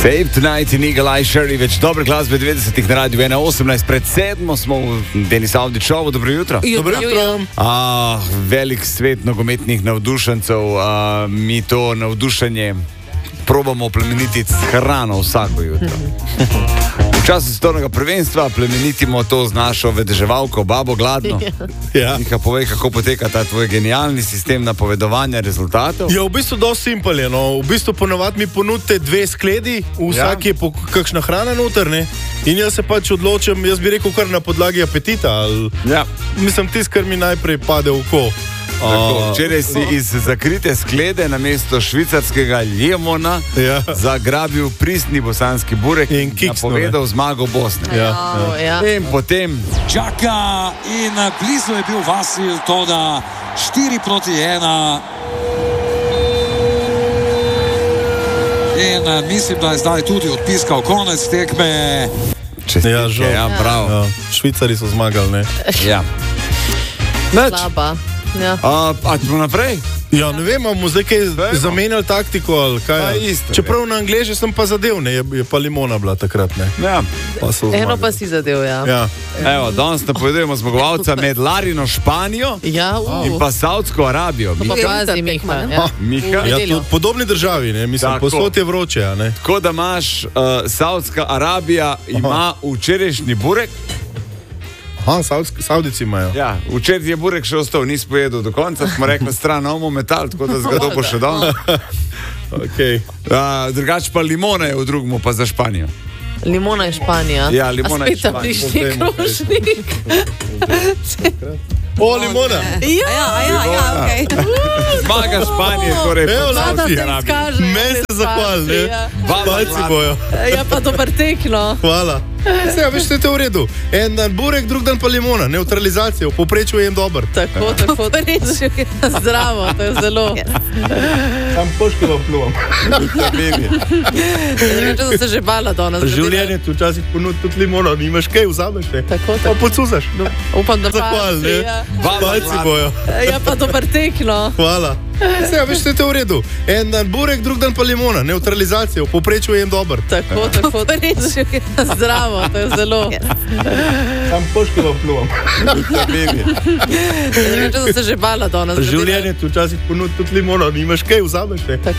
Save Tonight in Eagle Eye Sherry, več dobre glasbe 90-ih na radiju 1.18, pred 7 smo v Denis Avdić šovu, dobro jutro. Dobro jutro. Velik svet nogometnih navdušencev, mi to navdušenje probamo plemenititi s hrano vsako jutro. V času svetovnega prvenstva plemenitimo to z našo vedeževalko Babo Gladno. Ja. Nika, povej, kako poteka ta tvoj genialni sistem napovedovanja rezultatov. Ja, v bistvu dosti simpel je, no. V bistvu ponovadi mi ponudite 2 skledi, v vsaki je kakšna hrana noter, ne? In jaz se pač odločim, jaz bi rekel kar na podlagi apetita, ali... Ja. Mislim, tisto, kar mi najprej pade v oko. Včeraj si iz zakrite sklede namesto švicarskega limona zagrabil pristni bosanski burek in napovedal zmago Bosne. Ja. In potem čaka in blizu je bil Vasil, toda 4-1. In mislim, da je zdaj tudi odpiskal konec tekme. Čestitke, bravo. Ja. Švicari so zmagali, ne? Ja. Slaba. Ja. A ćemo naprej? Ja, ne vem, bomo zdaj kaj zamenjali taktiko ali kaj. Isto, čeprav na Angleže sem pa zadev, ne, je pa limona bila takrat, ne. Ja. Eno pa si zadev, ja. Evo, danes napovedujemo zmagovalca med Larino Španijo in pa Saudsko Arabijo. Miha. Ja, to v podobni državi, ne, mislim, posod je vroče, ja, ne. Tako da imaš, Saudska Arabija ima včerajšnji burek. Aha, Saudici imajo. Ja, včeraj je burek še ostal, nis pojedel do konca, smo rekli stran omo metal, tako da zgado bo še dal. Okay. Drugače pa limona je v drugmu, pa za Španijo. Limona je Španija. Ja, limona je Španija. A spet krožnik. O, limona. Ja, okej. Zmaga Španije, torej Evo, Saudski Arabiji. Meni se zahvali, ne? Palci bojo. Ja, pa dober tek, no. Hvala. Ja, veš, to je v redu. En dan burek, drug dan pa limona. Neutralizacija, v povprečju jem dober. Tako. Zdravo, to je zelo. Tam poškova pluvam. Če sem se že bala danes. Življenje tu včasih ponudi tudi limono, nimaš kaj, vzameš, ne? Tako. Pa pocuzaš. Upam, da zahvali, ne? Palci bojo. Ja, pa dober tek, no. Hvala. Ja, veš, to je v redu. En dan burek, drug dan pa limona. Neutralizacija, v povprečju jem dober. Tako. Zdravo, to je zelo. Tam poškova pluvam. Če sem se že bala danes. Življenje tu včasih ponudi tudi limono, nimaš kaj, vzameš, ne?